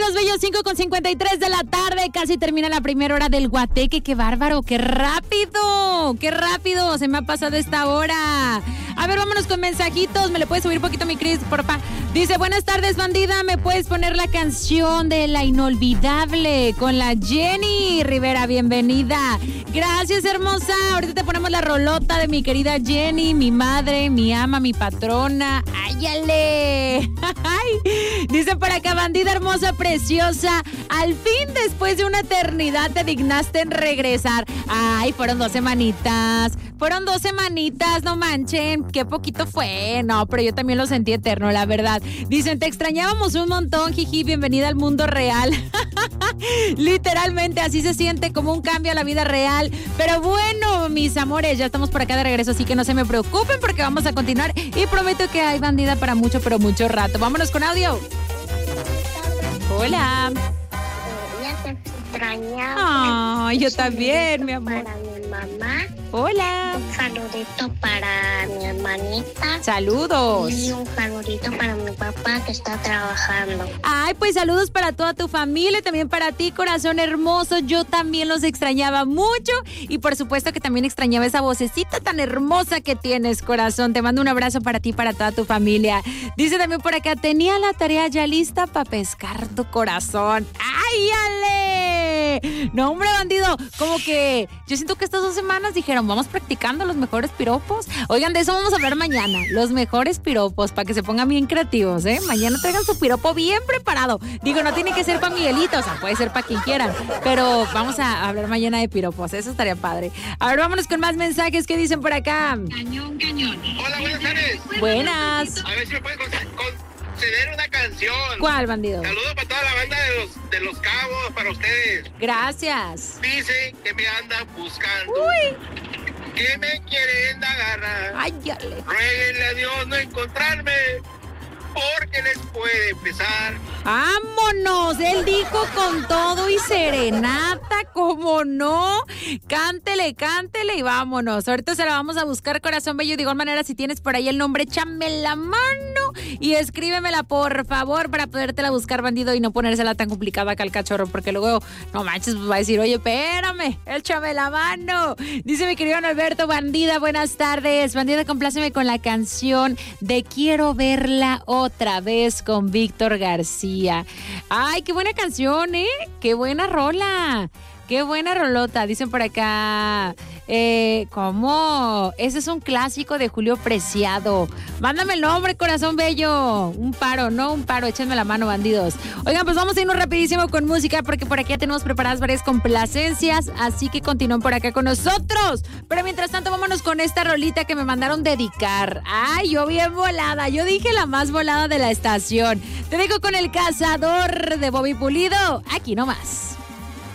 bandidos bellos, 5:53 de la tarde. Casi termina la primera hora del Guateque. ¡Qué bárbaro! ¡Qué rápido! ¡Qué rápido! Se me ha pasado esta hora. A ver, vámonos con mensajitos. ¿Me le puedes subir un poquito mi Cris, porfa? Dice, buenas tardes, bandida. ¿Me puedes poner la canción de La Inolvidable con la Jenny Rivera? Bienvenida. Gracias, hermosa. Ahorita te ponemos la rolota de mi querida Jenny, mi madre, mi ama, mi patrona. ¡Áyale! Dice por acá, bandida hermosa, preciosa. Al fin, después de una eternidad, te dignaste en regresar. Ay, fueron 2 semanitas. Fueron 2 semanitas, no manchen. Qué poquito fue. No, pero yo también lo sentí eterno, la verdad. Dicen, te extrañábamos un montón, jiji. Bienvenida al mundo real. Literalmente, así se siente, como un cambio a la vida real. Pero bueno, mis amores, ya estamos por acá de regreso, así que no se me preocupen porque vamos a continuar. Y prometo que hay bandida para mucho, pero mucho rato. Vámonos con audio. Hola. Ya te extrañaba. Ay, yo también, mi amor. Para mi mamá. Hola. Un saludito para mi hermanita. Saludos. Y un saludito para mi papá que está trabajando. Ay, pues saludos para toda tu familia y también para ti, corazón hermoso. Yo también los extrañaba mucho y por supuesto que también extrañaba esa vocecita tan hermosa que tienes, corazón. Te mando un abrazo para ti y para toda tu familia. Dice también por acá, tenía la tarea ya lista para pescar tu corazón. ¡Ay, ale! No, hombre, bandido, como que yo siento que estas 2 semanas dijeron, vamos practicando los mejores piropos. Oigan, de eso vamos a hablar mañana, los mejores piropos, para que se pongan bien creativos, ¿eh? Mañana traigan su piropo bien preparado. Digo, no tiene que ser para Miguelito, o sea, puede ser para quien quieran, pero vamos a hablar mañana de piropos, eso estaría padre. A ver, vámonos con más mensajes que dicen por acá. Cañón, cañón. Hola, buenas tardes. Buenas. A ver si me puedes conceder una canción. ¿Cuál, bandido? Saludos para toda la banda de los Cabos, para ustedes. Gracias. Dice que me andan buscando. Uy. Que me quieren agarrar. Ay, ale. Ruéguenle a Dios no encontrarme, porque les puede pesar. ¡Vámonos! Él dijo con todo y serenata, ¿cómo no? Cántele, cántele y vámonos. Ahorita se la vamos a buscar, corazón bello. De igual manera, si tienes por ahí el nombre, échame la mano y escríbemela, por favor, para podértela buscar, bandido, y no ponérsela tan complicada acá al cachorro, porque luego, no manches, pues va a decir, oye, espérame, échame la mano. Dice mi querido Alberto, bandida, buenas tardes. Bandida, compláceme con la canción de Quiero Verla Otra Vez con Víctor García. Ay, qué buena canción, ¿eh? Qué buena rola. Qué buena rolota. Dicen por acá, ¿cómo? Ese es un clásico de Julio Preciado. Mándame el nombre, corazón bello. Un paro, échenme la mano, bandidos. Oigan, pues vamos a irnos rapidísimo con música porque por aquí ya tenemos preparadas varias complacencias, así que continúen por acá con nosotros. Pero mientras tanto, vámonos con esta rolita que me mandaron dedicar. Ay, yo bien volada. Yo dije la más volada de la estación. Te dejo con El Cazador de Bobby Pulido. Aquí nomás.